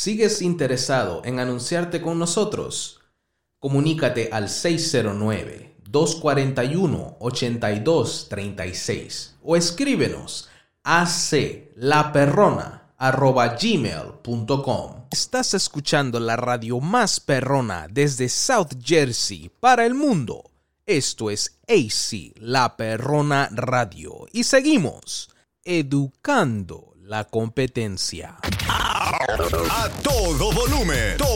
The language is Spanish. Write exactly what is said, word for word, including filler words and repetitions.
¿Sigues interesado en anunciarte con nosotros? Comunícate al seis cero nueve, dos cuatro uno, ocho dos tres seis o escríbenos a aclaperrona arroba gmail punto com. Estás escuchando la radio más perrona desde South Jersey para el mundo. Esto es A C, La Perrona Radio. Y seguimos educando la competencia. A todo volumen.